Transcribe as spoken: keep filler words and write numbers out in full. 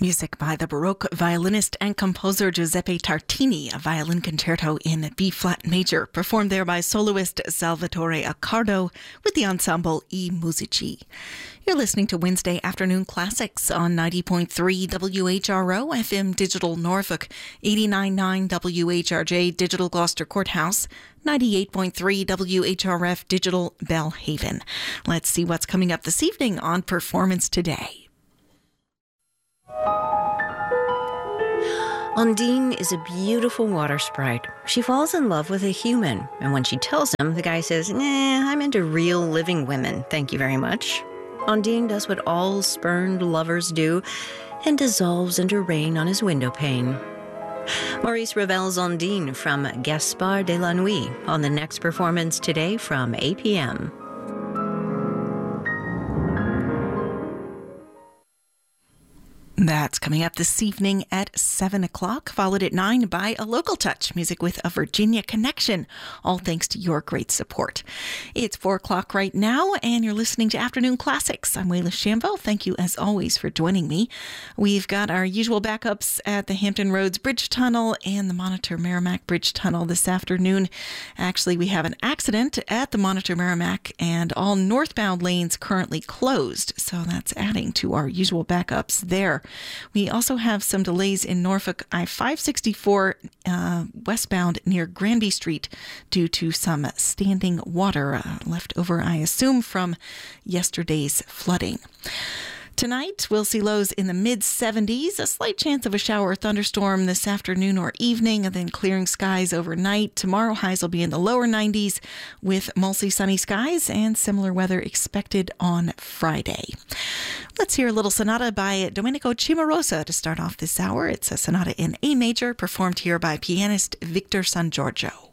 Music by the Baroque violinist and composer Giuseppe Tartini, a violin concerto in B-flat major, performed there by soloist Salvatore Accardo with the ensemble I Musici. You're listening to Wednesday Afternoon Classics on ninety point three W H R O, F M Digital Norfolk, eighty-nine point nine W H R J Digital Gloucester Courthouse, ninety-eight point three W H R F Digital Belhaven. Let's see what's coming up this evening on Performance Today. Undine is a beautiful water sprite. She falls in love with a human, and when she tells him, the guy says, nah, I'm into real living women, thank you very much. Undine does what all spurned lovers do and dissolves into rain on his window pane. Maurice Ravel's Undine from Gaspard de la Nuit on the next Performance Today from eight p.m. That's coming up this evening at seven o'clock, followed at nine by A Local Touch, music with a Virginia connection, all thanks to your great support. It's four o'clock right now, and you're listening to Afternoon Classics. I'm Wayla Shambo. Thank you, as always, for joining me. We've got our usual backups at the Hampton Roads Bridge Tunnel and the Monitor Merrimack Bridge Tunnel this afternoon. Actually, we have an accident at the Monitor Merrimack, and all northbound lanes currently closed, so that's adding to our usual backups there. We also have some delays in Norfolk I five sixty-four uh, westbound near Granby Street due to some standing water uh, left over, I assume, from yesterday's flooding. Tonight, we'll see lows in the mid seventies, a slight chance of a shower or thunderstorm this afternoon or evening, and then clearing skies overnight. Tomorrow, highs will be in the lower nineties with mostly sunny skies and similar weather expected on Friday. Let's hear a little sonata by Domenico Cimarosa to start off this hour. It's a sonata in A major, performed here by pianist Victor Sangiorgio.